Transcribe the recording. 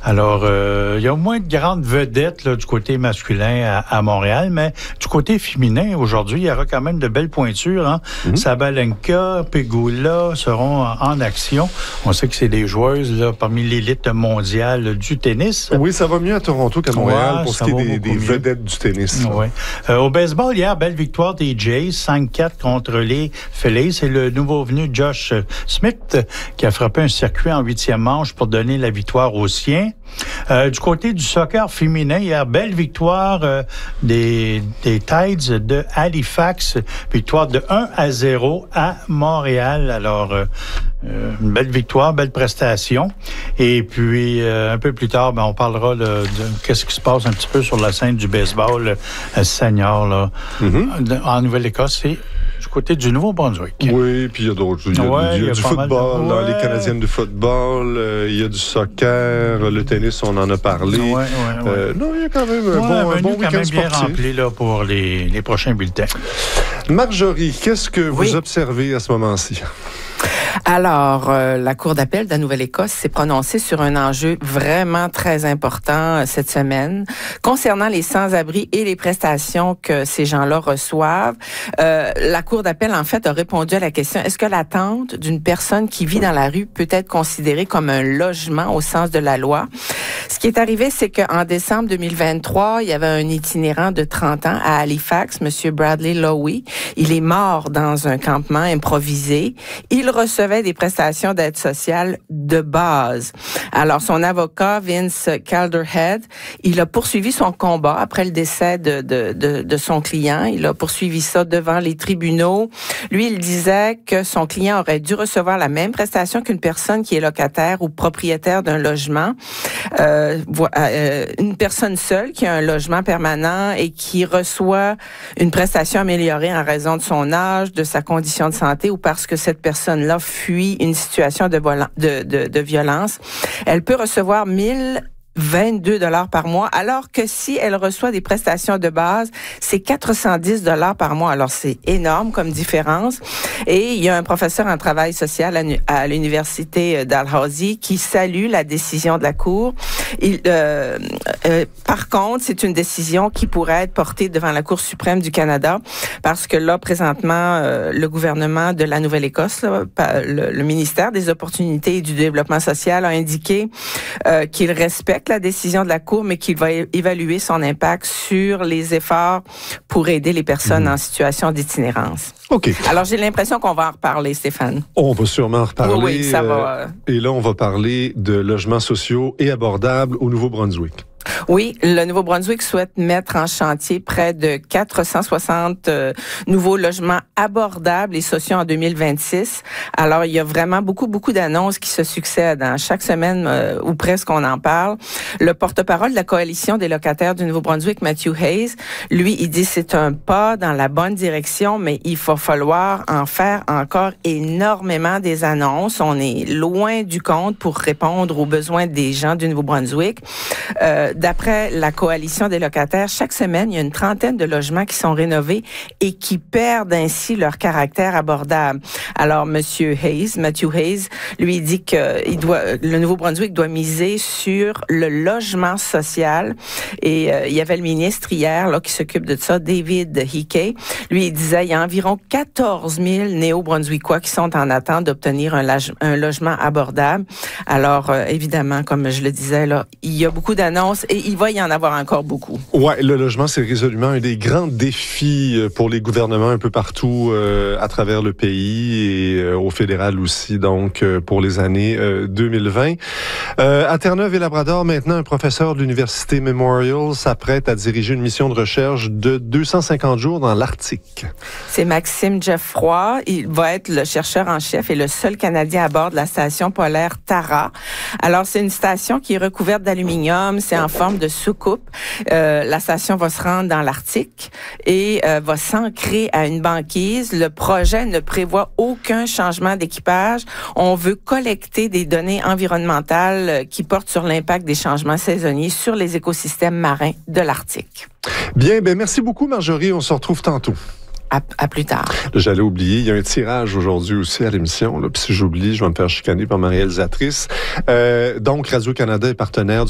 Alors, il y a moins de grandes vedettes là, du côté masculin à Montréal, mais du côté féminin, aujourd'hui, il y aura quand même de belles pointures. Hein? Sabalenka, Pegula seront en action. On sait que c'est des joueuses là, parmi l'élite mondiale du tennis. Oui, ça va mieux à Toronto qu'à Montréal pour ce qui est des vedettes du tennis. Oui. Au baseball, hier, belle victoire des Jays, 5-4 contre les Phillies. C'est le nouveau venu Josh Smith qui a frappé un circuit en 8e manche pour donner la victoire aux siens. Du côté du soccer féminin, hier, belle victoire des Tides de Halifax. Victoire de 1-0 à Montréal. Alors, une belle victoire, belle prestation. Et puis, un peu plus tard, on parlera de qu'est-ce qui se passe un petit peu sur la scène du baseball senior là, en Nouvelle-Écosse. C'est du côté du Nouveau-Brunswick. Oui, puis il y a d'autres. Il y a du football, les Canadiennes de football, il y a du soccer, le tennis, on en a parlé. Non, il y a quand même un bon week-end sportif. Bien rempli là, pour les prochains bulletins. Marjorie, qu'est-ce que vous observez à ce moment-ci? Alors, la Cour d'appel de la Nouvelle-Écosse s'est prononcée sur un enjeu vraiment très important cette semaine concernant les sans-abri et les prestations que ces gens-là reçoivent. La Cour d'appel, en fait, a répondu à la question, est-ce que l'attente d'une personne qui vit dans la rue peut être considérée comme un logement au sens de la loi? Ce qui est arrivé, c'est qu'en décembre 2023, il y avait un itinérant de 30 ans à Halifax, M. Bradley Lowy. Il est mort dans un campement improvisé. Il recevait des prestations d'aide sociale de base. Alors, son avocat, Vince Calderhead, il a poursuivi son combat après le décès de son client. Il a poursuivi ça devant les tribunaux. Lui, il disait que son client aurait dû recevoir la même prestation qu'une personne qui est locataire ou propriétaire d'un logement. Une personne seule qui a un logement permanent et qui reçoit une prestation améliorée en raison de son âge, de sa condition de santé ou parce que cette personne-là fuit une situation de violence, elle peut recevoir 1 022 $ par mois, alors que si elle reçoit des prestations de base, c'est 410 $ par mois. Alors, c'est énorme comme différence. Et il y a un professeur en travail social à l'université Dalhousie qui salue la décision de la Cour. Par contre, c'est une décision qui pourrait être portée devant la Cour suprême du Canada parce que là, présentement, le gouvernement de la Nouvelle-Écosse, le ministère des Opportunités et du Développement social a indiqué qu'il respecte la décision de la Cour, mais qu'il va évaluer son impact sur les efforts pour aider les personnes en situation d'itinérance. OK. Alors, j'ai l'impression qu'on va en reparler, Stéphane. On va sûrement en reparler. Oui, ça va. Et là, on va parler de logements sociaux et abordables au Nouveau-Brunswick. Oui, le Nouveau-Brunswick souhaite mettre en chantier près de 460 nouveaux logements abordables et sociaux en 2026. Alors, il y a vraiment beaucoup d'annonces qui se succèdent. Chaque semaine, ou presque, on en parle. Le porte-parole de la Coalition des locataires du Nouveau-Brunswick, Matthew Hayes, lui, il dit c'est un pas dans la bonne direction, mais il va falloir en faire encore énormément des annonces. On est loin du compte pour répondre aux besoins des gens du Nouveau-Brunswick. D'après la Coalition des locataires, chaque semaine, il y a une 30aine de logements qui sont rénovés et qui perdent ainsi leur caractère abordable. Alors, Matthew Hayes, lui dit que le Nouveau-Brunswick doit miser sur le logement social. Et il y avait le ministre hier là qui s'occupe de ça, David Hickey. Lui, il disait il y a environ 14 000 néo-brunswickois qui sont en attente d'obtenir un logement abordable. Alors, évidemment, comme je le disais, là, il y a beaucoup d'annonces et il va y en avoir encore beaucoup. Oui, le logement, c'est résolument un des grands défis pour les gouvernements un peu partout à travers le pays et au fédéral aussi, donc pour les années 2020. À Terre-Neuve et Labrador, maintenant, un professeur de l'Université Memorial s'apprête à diriger une mission de recherche de 250 jours dans l'Arctique. C'est Maxime Geoffroy. Il va être le chercheur en chef et le seul Canadien à bord de la station polaire Tara. Alors, c'est une station qui est recouverte d'aluminium. C'est en forme de soucoupe. La station va se rendre dans l'Arctique et va s'ancrer à une banquise. Le projet ne prévoit aucun changement d'équipage. On veut collecter des données environnementales qui portent sur l'impact des changements saisonniers sur les écosystèmes marins de l'Arctique. Bien, merci beaucoup Marjorie. On se retrouve tantôt. À plus tard. J'allais oublier, il y a un tirage aujourd'hui aussi à l'émission. Puis si j'oublie, je vais me faire chicaner par ma réalisatrice. Donc, Radio-Canada est partenaire